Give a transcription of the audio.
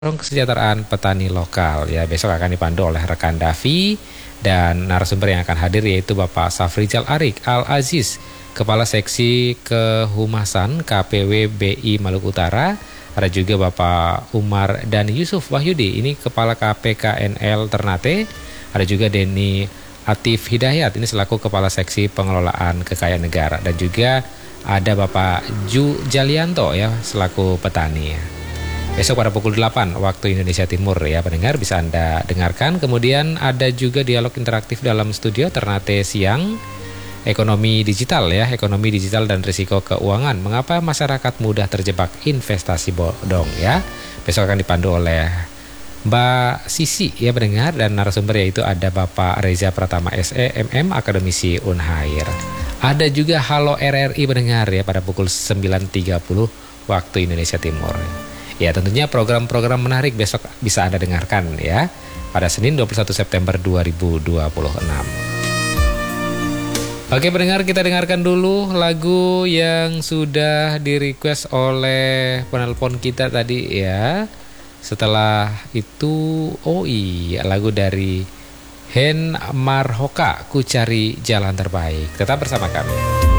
Kesejahteraan petani lokal ya, besok akan dipandu oleh rekan Davi dan narasumber yang akan hadir yaitu Bapak Safrizal Arik Al-Aziz, Kepala Seksi Kehumasan KPW BI Maluku Utara. Ada juga Bapak Umar dan Yusuf Wahyudi, ini Kepala KPKNL Ternate. Ada juga Denny Atif Hidayat, ini selaku Kepala Seksi Pengelolaan Kekayaan Negara. Dan juga ada Bapak Ju Jalianto ya, selaku petani. Besok pada pukul 8 waktu Indonesia Timur ya pendengar, bisa Anda dengarkan. Kemudian ada juga dialog interaktif dalam studio Ternate Siang, ekonomi digital ya, ekonomi digital dan risiko keuangan. Mengapa masyarakat mudah terjebak investasi bodong ya. Besok akan dipandu oleh Mbak Sisi ya pendengar, dan narasumber yaitu ada Bapak Reza Pratama SE MM, akademisi Unhair. Ada juga Halo RRI pendengar ya pada pukul 9.30 waktu Indonesia Timur. Ya tentunya program-program menarik besok bisa Anda dengarkan ya pada Senin 21 September 2026. Oke pendengar, kita dengarkan dulu lagu yang sudah di-request oleh penelpon kita tadi ya. Setelah itu, oh iya, lagu dari Hen Marhoka, Ku Cari Jalan Terbaik. Tetap bersama kami.